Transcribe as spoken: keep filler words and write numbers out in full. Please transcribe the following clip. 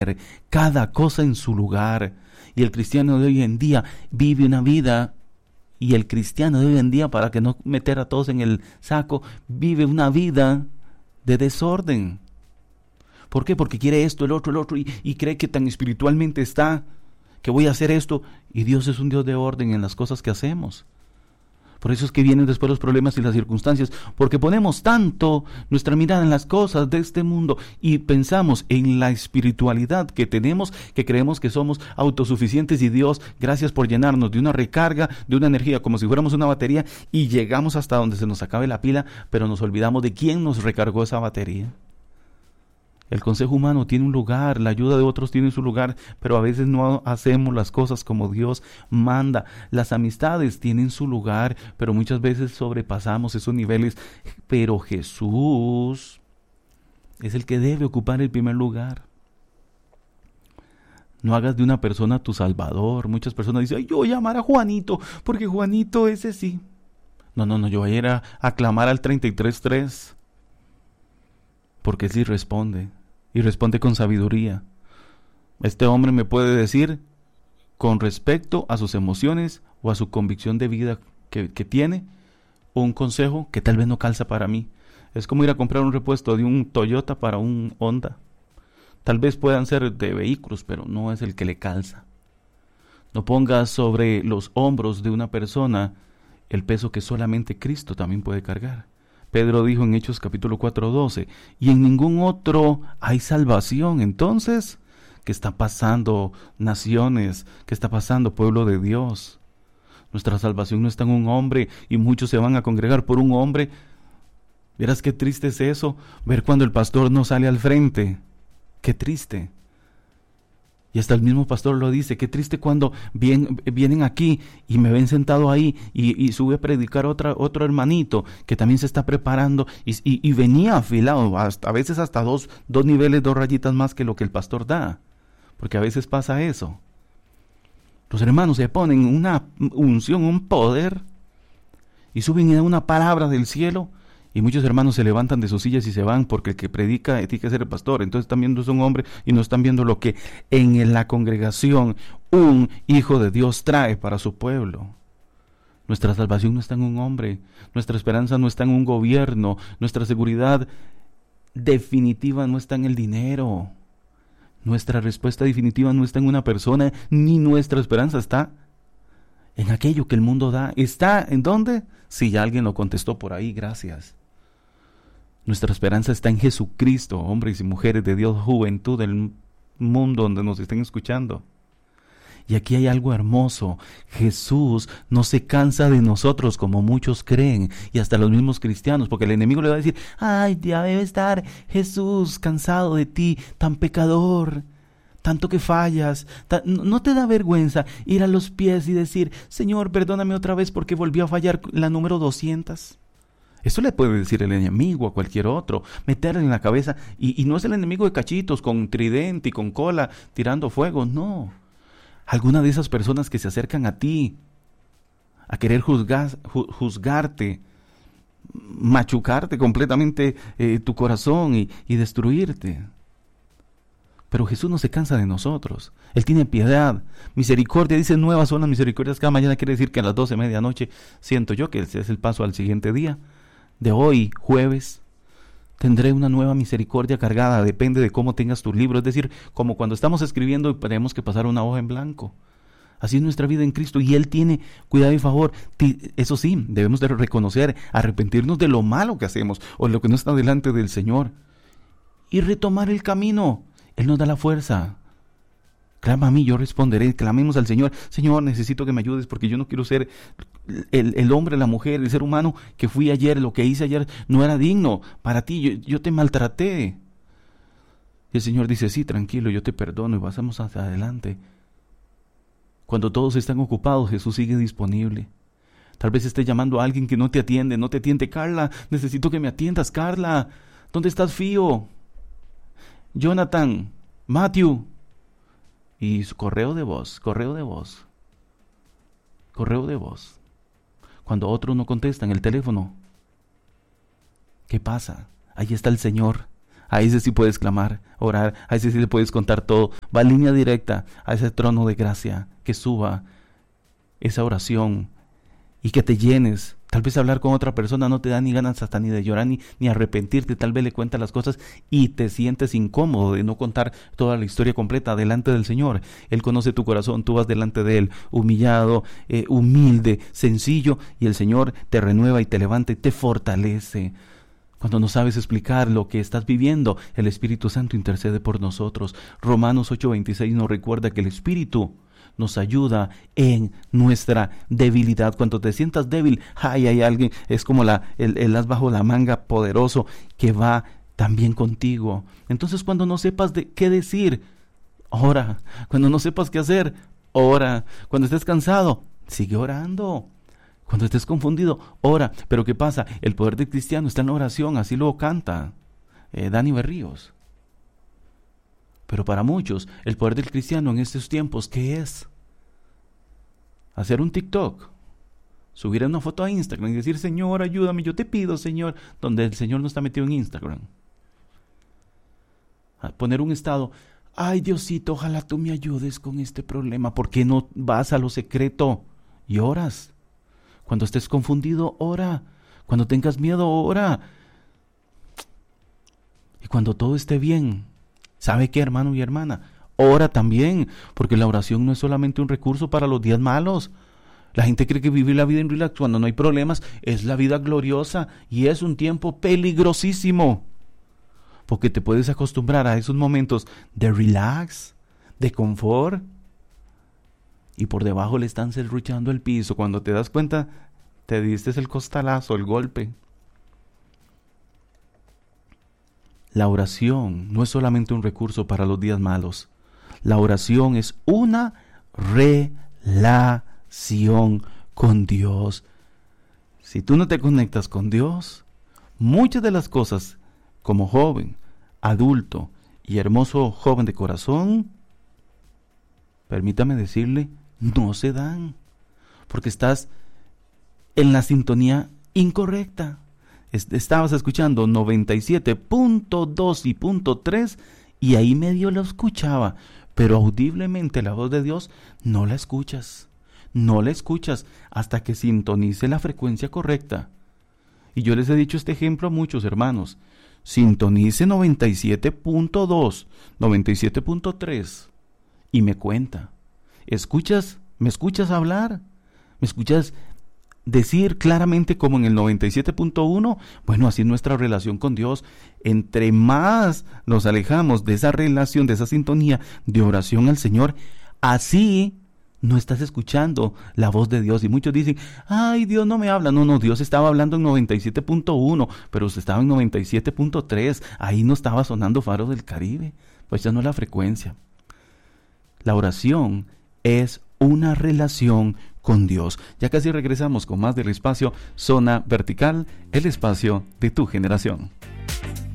cada cosa en su lugar. Y el cristiano de hoy en día vive una vida, y el cristiano de hoy en día, para que no meter a todos en el saco, vive una vida de desorden. ¿Por qué? Porque quiere esto, el otro, el otro, y, y cree que tan espiritualmente está, que voy a hacer esto, y Dios es un Dios de orden en las cosas que hacemos. Por eso es que vienen después los problemas y las circunstancias, porque ponemos tanto nuestra mirada en las cosas de este mundo y pensamos en la espiritualidad que tenemos, que creemos que somos autosuficientes, y Dios, gracias por llenarnos de una recarga, de una energía, como si fuéramos una batería, y llegamos hasta donde se nos acabe la pila, pero nos olvidamos de quién nos recargó esa batería. El consejo humano tiene un lugar, la ayuda de otros tiene su lugar, pero a veces no hacemos las cosas como Dios manda. Las amistades tienen su lugar, pero muchas veces sobrepasamos esos niveles. Pero Jesús es el que debe ocupar el primer lugar. No hagas de una persona tu salvador. Muchas personas dicen, ay, yo voy a llamar a Juanito, porque Juanito ese sí. No, no, no, yo voy a ir a, a clamar al treinta y tres tres, porque él sí responde. Y responde con sabiduría. Este hombre me puede decir, con respecto a sus emociones o a su convicción de vida que, que tiene, un consejo que tal vez no calza para mí. Es como ir a comprar un repuesto de un Toyota para un Honda. Tal vez puedan ser de vehículos, pero no es el que le calza. No pongas sobre los hombros de una persona el peso que solamente Cristo también puede cargar. Pedro dijo en Hechos capítulo cuatro, doce, y en ningún otro hay salvación. Entonces, ¿qué está pasando, naciones? ¿Qué está pasando, pueblo de Dios? Nuestra salvación no está en un hombre, y muchos se van a congregar por un hombre. Verás qué triste es eso, ver cuando el pastor no sale al frente. Qué triste. Y hasta el mismo pastor lo dice, qué triste cuando vienen, vienen aquí y me ven sentado ahí y, y sube a predicar otra, otro hermanito que también se está preparando y, y, y venía afilado, hasta, a veces hasta dos, dos niveles, dos rayitas más que lo que el pastor da, porque a veces pasa eso. Los hermanos se ponen una unción, un poder, y suben a una palabra del cielo, y muchos hermanos se levantan de sus sillas y se van, porque el que predica tiene que ser el pastor. Entonces están viendo a un hombre y no están viendo lo que en la congregación un hijo de Dios trae para su pueblo. Nuestra salvación no está en un hombre, nuestra esperanza no está en un gobierno, nuestra seguridad definitiva no está en el dinero, nuestra respuesta definitiva no está en una persona, ni nuestra esperanza está en aquello que el mundo da. ¿Está en dónde? Si ya alguien lo contestó por ahí, gracias. Nuestra esperanza está en Jesucristo, hombres y mujeres de Dios, juventud del mundo donde nos estén escuchando. Y aquí hay algo hermoso. Jesús no se cansa de nosotros como muchos creen, y hasta los mismos cristianos, porque el enemigo le va a decir, ay, ya debe estar Jesús cansado de ti, tan pecador, tanto que fallas. Ta- ¿No te da vergüenza ir a los pies y decir, Señor, perdóname otra vez porque volví a fallar la número doscientos? Eso le puede decir el enemigo a cualquier otro, meterle en la cabeza, y, y no es el enemigo de cachitos, con tridente y con cola, tirando fuego, no. Alguna de esas personas que se acercan a ti, a querer juzgar, ju, juzgarte, machucarte completamente eh, tu corazón y, y destruirte. Pero Jesús no se cansa de nosotros. Él tiene piedad, misericordia. Dice, nuevas son las misericordias cada mañana. Quiere decir que a las doce de medianoche siento yo que ese es el paso al siguiente día. De hoy, jueves, tendré una nueva misericordia cargada. Depende de cómo tengas tu libro. Es decir, como cuando estamos escribiendo y tenemos que pasar una hoja en blanco. Así es nuestra vida en Cristo, y Él tiene cuidado y favor. Eso sí, debemos de reconocer, arrepentirnos de lo malo que hacemos o lo que no está delante del Señor y retomar el camino. Él nos da la fuerza. Clama a mí, yo responderé. Clamemos al Señor. Señor, necesito que me ayudes porque yo no quiero ser el, el hombre, la mujer, el ser humano que fui ayer. Lo que hice ayer no era digno para ti. Yo, yo te maltraté. Y el Señor dice, sí, tranquilo, yo te perdono, y pasamos hacia adelante. Cuando todos están ocupados, Jesús sigue disponible. Tal vez esté llamando a alguien que no te atiende. No te atiende, Carla. Necesito que me atiendas, Carla. ¿Dónde estás, Fío? Jonathan, Matthew. Y su correo de voz, correo de voz, correo de voz. Cuando otros no contestan el teléfono, ¿qué pasa? Ahí está el Señor, A ese sí puedes clamar, orar, a ese sí le puedes contar todo. Va en línea directa a ese trono de gracia, que suba esa oración y que te llenes. Tal vez hablar con otra persona no te da ni ganas hasta ni de llorar ni, ni arrepentirte. Tal vez le cuentas las cosas y te sientes incómodo de no contar toda la historia completa delante del Señor. Él conoce tu corazón, tú vas delante de Él, humillado, eh, humilde, sencillo, y el Señor te renueva y te levanta y te fortalece. Cuando no sabes explicar lo que estás viviendo, el Espíritu Santo intercede por nosotros. Romanos ocho veintiséis nos recuerda que el Espíritu nos ayuda en nuestra debilidad. Cuando te sientas débil, ay, hay alguien, es como la, el, el as bajo la manga poderoso que va también contigo. Entonces, cuando no sepas de qué decir, ora. Cuando no sepas qué hacer, ora. Cuando estés cansado, sigue orando. Cuando estés confundido, ora. Pero ¿qué pasa? El poder del cristiano está en la oración, así lo canta eh, Dani Berríos. Pero para muchos, el poder del cristiano en estos tiempos, ¿qué es? Hacer un TikTok, subir una foto a Instagram y decir, Señor, ayúdame, yo te pido, Señor, donde el Señor no está metido en Instagram. A poner un estado, ay, Diosito, ojalá tú me ayudes con este problema. ¿Por qué no vas a lo secreto y oras? Cuando estés confundido, ora. Cuando tengas miedo, ora. Y cuando todo esté bien, ¿sabe qué, hermano y hermana? Ora también, porque la oración no es solamente un recurso para los días malos. La gente cree que vivir la vida en relax cuando no hay problemas es la vida gloriosa, y es un tiempo peligrosísimo, porque te puedes acostumbrar a esos momentos de relax, de confort, y por debajo le están serruchando el piso. Cuando te das cuenta, te diste el costalazo, el golpe. La oración no es solamente un recurso para los días malos. La oración es una relación con Dios. Si tú no te conectas con Dios, muchas de las cosas, como joven, adulto y hermoso joven de corazón, permítame decirle, no se dan, porque estás en la sintonía incorrecta. Estabas escuchando noventa y siete punto dos y punto tres y ahí medio lo escuchaba, pero audiblemente la voz de Dios no la escuchas. No la escuchas hasta que sintonice la frecuencia correcta. Y yo les he dicho este ejemplo a muchos hermanos. Sintonice noventa y siete punto dos, noventa y siete punto tres y me cuenta. ¿Escuchas? ¿Me escuchas hablar? ¿Me escuchas decir claramente como en el noventa y siete punto uno? Bueno, así es nuestra relación con Dios. Entre más nos alejamos de esa relación, de esa sintonía de oración al Señor, así no estás escuchando la voz de Dios. Y muchos dicen, ay, Dios no me habla. No, no, Dios estaba hablando en noventa y siete punto uno, pero usted estaba en noventa y siete punto tres. Ahí no estaba sonando Faro del Caribe. Pues ya no es la frecuencia. La oración es una relación con Dios. Ya casi regresamos con más del espacio Zona Vertical, el espacio de tu generación.